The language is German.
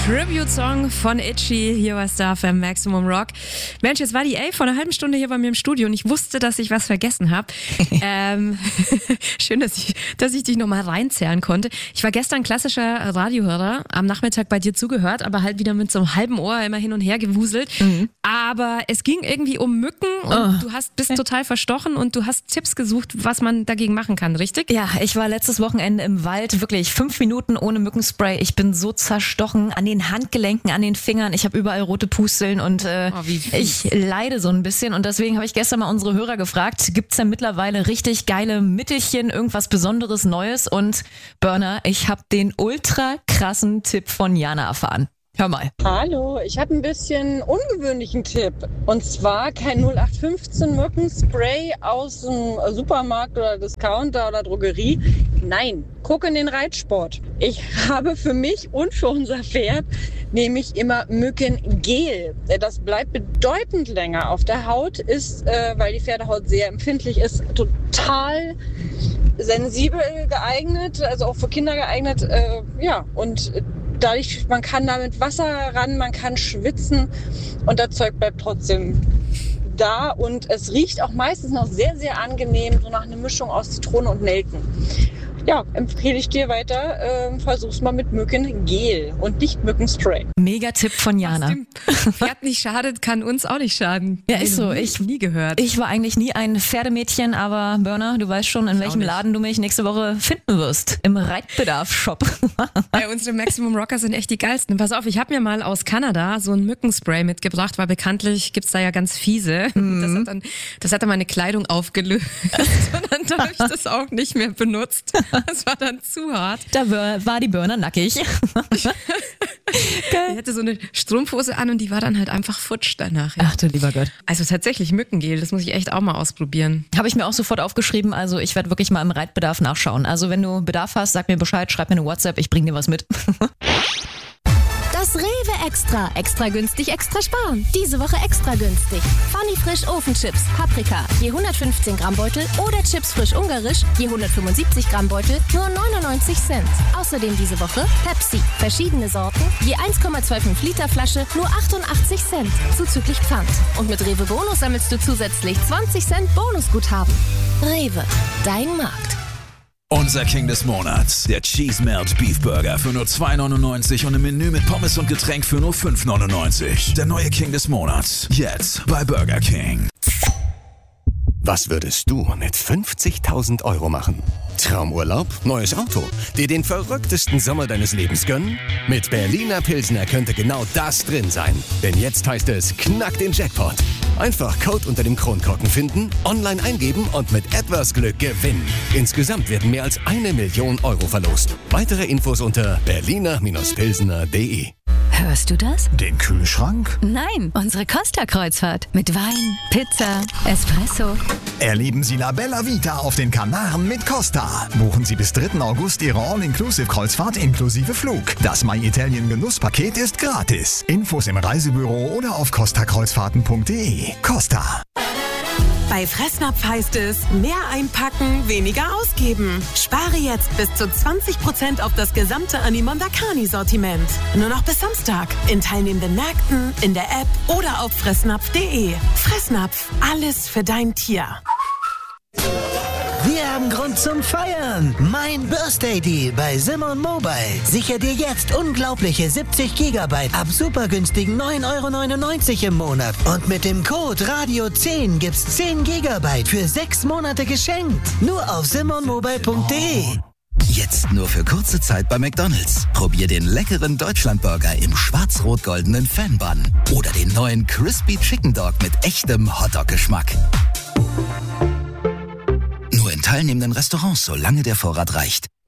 Tribute-Song von Itchy hier bei Star FM Maximum Rock. Mensch, jetzt war die vor einer halben Stunde hier bei mir im Studio und ich wusste, dass ich was vergessen habe. Schön, dass ich dich nochmal reinzerren konnte. Ich war gestern klassischer Radiohörer, am Nachmittag bei dir zugehört, aber halt wieder mit so einem halben Ohr immer hin und her gewuselt. Aber es ging irgendwie um Mücken und du bist total verstochen und du hast Tipps gesucht, was man dagegen machen kann, richtig? Ja, ich war letztes Wochenende im Wald, wirklich 5 Minuten ohne Mückenspray. Ich bin so zerstochen an den Handgelenken, an den Fingern. Ich habe überall rote Pusteln und ich leide so ein bisschen. Und deswegen habe ich gestern mal unsere Hörer gefragt, gibt's denn mittlerweile richtig geile Mittelchen, irgendwas Besonderes Neues? Und Burner, ich habe den ultra krassen Tipp von Jana erfahren. Hör mal. Hallo, ich habe ein bisschen ungewöhnlichen Tipp. Und zwar kein 0815 Mückenspray aus dem Supermarkt oder Discounter oder Drogerie. Nein, guck in den Reitsport. Ich habe für mich und für unser Pferd nämlich immer Mückengel. Das bleibt bedeutend länger auf der Haut, ist, weil die Pferdehaut sehr empfindlich ist, total sensibel geeignet, also auch für Kinder geeignet. Und dadurch, man kann damit Wasser ran, man kann schwitzen und das Zeug bleibt trotzdem da und es riecht auch meistens noch sehr, sehr angenehm, so nach einer Mischung aus Zitrone und Nelken. Ja, empfehle ich dir weiter, versuch's mal mit Mückengel und nicht Mückenspray. Mega Tipp von Jana. Was dem Pferd nicht schadet, kann uns auch nicht schaden. Ja, ist so. Ich nie gehört. Ich war eigentlich nie ein Pferdemädchen, aber Burner, du weißt schon, in welchem Laden du mich nächste Woche finden wirst. Im Reitbedarf-Shop. Unsere Maximum Rocker sind echt die geilsten. Pass auf, ich habe mir mal aus Kanada so ein Mückenspray mitgebracht, weil bekanntlich gibt's da ja ganz fiese. Das hat dann meine Kleidung aufgelöst und dann habe ich das auch nicht mehr benutzt. Das war dann zu hart. Da war die Burner nackig. Ich hatte so eine Strumpfhose an und die war dann halt einfach futsch danach. Ja. Ach du lieber Gott. Also tatsächlich Mückengel, das muss ich echt auch mal ausprobieren. Habe ich mir auch sofort aufgeschrieben, also ich werde wirklich mal im Reitbedarf nachschauen. Also wenn du Bedarf hast, sag mir Bescheid, schreib mir eine WhatsApp, ich bring dir was mit. Das Rewe Extra. Extra günstig, extra sparen. Diese Woche extra günstig. Funny Frisch Ofenchips, Paprika, je 115 Gramm Beutel oder Chips frisch ungarisch, je 175 Gramm Beutel, nur 99 Cent. Außerdem diese Woche Pepsi, verschiedene Sorten, je 1,25 Liter Flasche, nur 88 Cent, zuzüglich Pfand. Und mit Rewe Bonus sammelst du zusätzlich 20 Cent Bonusguthaben. Rewe, dein Markt. Unser King des Monats, der Cheese Melt Beef Burger für nur 2,99 und im Menü mit Pommes und Getränk für nur 5,99. Der neue King des Monats, jetzt bei Burger King. Was würdest du mit 50.000 € machen? Traumurlaub? Neues Auto? Dir den verrücktesten Sommer deines Lebens gönnen? Mit Berliner Pilsner könnte genau das drin sein. Denn jetzt heißt es, knack den Jackpot. Einfach Code unter dem Kronkorken finden, online eingeben und mit etwas Glück gewinnen. Insgesamt werden mehr als 1 Million € verlost. Weitere Infos unter berliner-pilsner.de. Hörst du das? Den Kühlschrank? Nein, unsere Costa-Kreuzfahrt. Mit Wein, Pizza, Espresso. Erleben Sie La Bella Vita auf den Kanaren mit Costa. Buchen Sie bis 3. August Ihre All-Inclusive-Kreuzfahrt inklusive Flug. Das My Italien Genusspaket ist gratis. Infos im Reisebüro oder auf costakreuzfahrten.de. Costa. Bei Fressnapf heißt es, mehr einpacken, weniger ausgeben. Spare jetzt bis zu 20% auf das gesamte Animonda Carni-Sortiment. Nur noch bis Samstag. In teilnehmenden Märkten, in der App oder auf fressnapf.de. Fressnapf, alles für dein Tier. Wir haben Grund zum Feiern. Mein Birthday Deal bei Simon Mobile. Sicher dir jetzt unglaubliche 70 GB ab super günstigen 9,99 € im Monat. Und mit dem Code Radio10 gibt's 10 GB für 6 Monate geschenkt. Nur auf simonmobile.de. Jetzt nur für kurze Zeit bei McDonald's. Probier den leckeren Deutschlandburger im schwarz-rot-goldenen Fan-Bun. Oder den neuen Crispy Chicken Dog mit echtem Hotdog-Geschmack. Nur in teilnehmenden Restaurants, solange der Vorrat reicht.